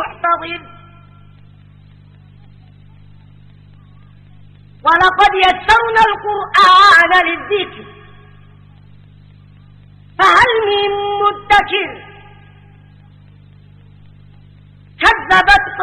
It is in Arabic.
محتضر ولقد يسرنا القرآن للذكر فهل من مدكر كذبت